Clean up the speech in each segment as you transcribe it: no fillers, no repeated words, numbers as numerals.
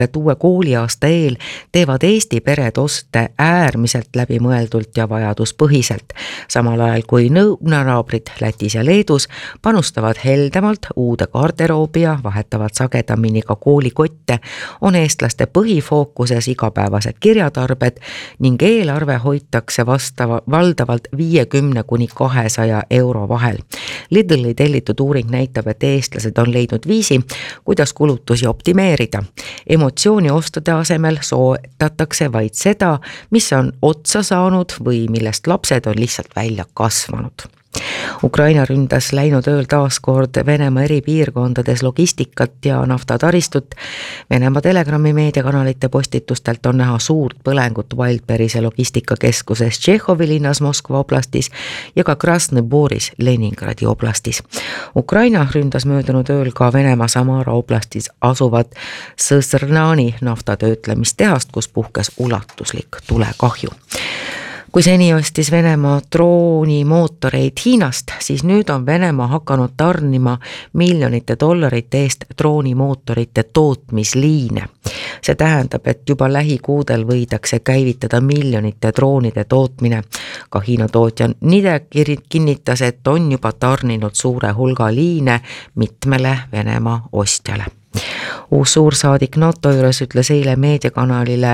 et uue kooliaasta eel teevad Eesti pered oste äärmiselt läbimõeldult ja vajaduspõhiselt. Samal ajal kui nõunanaabrid Lätis ja Leedus panustavad heldemalt uude garderoobi ja vahetavad sagedamini ka koolikotte, on eestlaste põhifookuses igapäevased kirjatarbed ning eelarve hoitakse valdavalt 50–200 euro vahel. Lidli tellitud uuring näitab, et eestlased on leidnud viisi, kuidas kulutusi optimeerida. Emotsiooni ostude asemel soetatakse vaid seda, mis on otsa saanud või millest lapsed on lihtsalt välja kasvanud. Ukraina ründas läinud ööl taaskord Venemaa eri piirkondades logistikat ja naftataristut. Venemaa Telegrami meediakanalite postitustelt on näha suurt põlengut Wildberry'se logistikakeskuses Tšehhovi linnas Moskva oblastis ja ka Krasnõboris Leningradi oblastis. Ukraina ründas möödunud ööl ka Venemaa Samara oblastis asuvat Sõsrnani naftatöötlemistehast, kus puhkes ulatuslik tulekahju. Kui seni ostis Venemaa droonimootoreid Hiinast, siis nüüd on Venemaa hakanud tarnima miljonite dollarite eest droonimootorite tootmisliine. See tähendab, et juba lähikuudel võidakse käivitada miljonite droonide tootmine. Ka Hiina tootja Nide kinnitas, et on juba tarninud suure hulga liine mitmele Venemaa ostjale. Uus suursaadik NATO juures ütles eile meediakanalile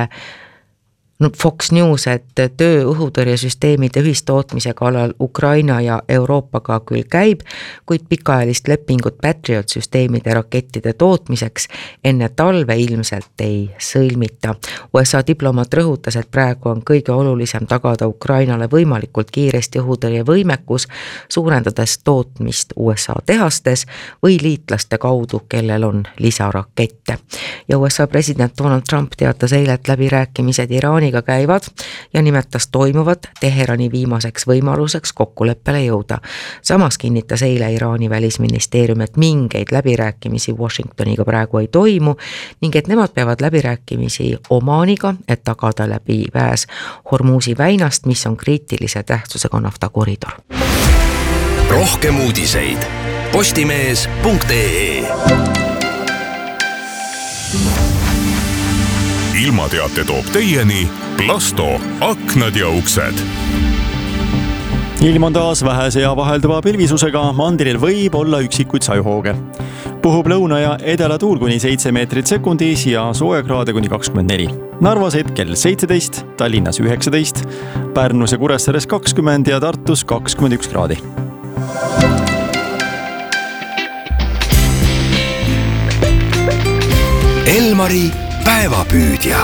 Fox News, et töö õhutõrjesüsteemide ühistootmise kallal Ukraina ja Euroopaga küll käib, kuid pikaajalist lepingut Patriot-süsteemide rakettide tootmiseks enne talve ilmselt ei sõlmita. USA diplomaat rõhutas, et praegu on kõige olulisem tagada Ukrainale võimalikult kiiresti õhutõrjevõimekus, suurendades tootmist USA tehastes või liitlaste kaudu, kellel on lisarakette. Ja USA president Donald Trump teatas eile, et läbirääkimised Iraaniga käivad ja nimetas toimuvat Teherani viimaseks võimaluseks kokkuleppele jõuda. Samas kinnitas eile Iraani välisministeerium, et mingeid läbirääkimisi Washingtoniga praegu ei toimu ning et nemad peavad läbirääkimisi Omaaniga, et tagada läbi pääs Hormuzi väinast, mis on kriitilise tähtsusega naftakoridor. Rohkem uudiseid postimees.ee. Ilmateate toob teieni Plasto aknad ja uksed. Ilm on taas vähese ja vahelduva pilvisusega, mandril võib olla üksikuid sajuhooge. Puhub lõuna ja edela tuul kuni 7 meetrit sekundis ja soojakraade kuni 24. Narvas hetkel 17, Tallinnas 19, Pärnus ja Kuressaares 20 ja Tartus 21 kraadi. Elmari päevapüüdja.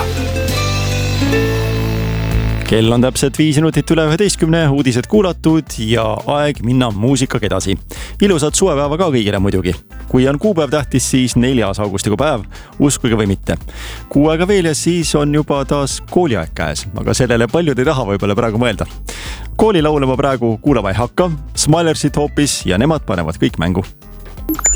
Kell on täpselt 5 minutit üle 11, uudised kuulatud ja aeg minna muusikaga edasi. Ilusat suvepäeva ka kõigile muidugi. Kui on kuupäev tähtis, siis 4. augustikuu päev, uskuge või mitte. Kuu aega veel ja siis on juba taas kooliaeg käes, aga sellele paljud ei taha võib-olla praegu mõelda. Koolilaule ma praegu kuulama ei hakka, Smilersit hoopis ja nemad panevad kõik mängu.